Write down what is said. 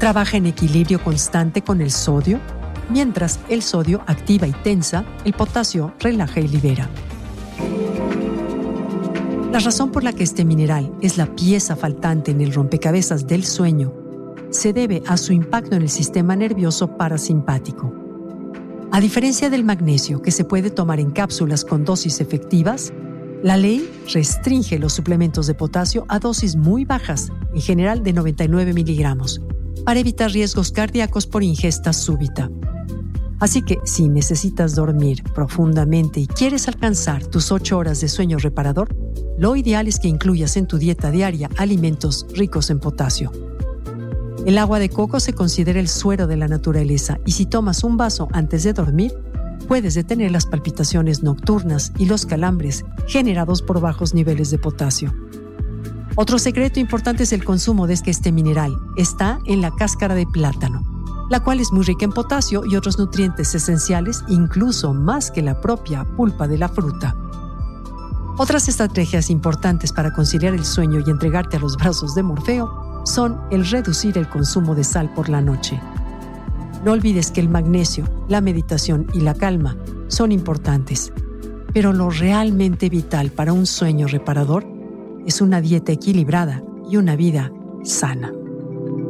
Trabaja en equilibrio constante con el sodio. Mientras el sodio activa y tensa, el potasio relaja y libera. La razón por la que este mineral es la pieza faltante en el rompecabezas del sueño se debe a su impacto en el sistema nervioso parasimpático. A diferencia del magnesio, que se puede tomar en cápsulas con dosis efectivas, la ley restringe los suplementos de potasio a dosis muy bajas, en general de 99 miligramos, para evitar riesgos cardíacos por ingesta súbita. Así que, si necesitas dormir profundamente y quieres alcanzar tus 8 horas de sueño reparador, lo ideal es que incluyas en tu dieta diaria alimentos ricos en potasio. El agua de coco se considera el suero de la naturaleza y si tomas un vaso antes de dormir, puedes detener las palpitaciones nocturnas y los calambres generados por bajos niveles de potasio. Otro secreto importante es el consumo de este mineral. Está en la cáscara de plátano, la cual es muy rica en potasio y otros nutrientes esenciales, incluso más que la propia pulpa de la fruta. Otras estrategias importantes para conciliar el sueño y entregarte a los brazos de Morfeo son el reducir el consumo de sal por la noche. No olvides que el magnesio, la meditación y la calma son importantes, pero lo realmente vital para un sueño reparador es una dieta equilibrada y una vida sana.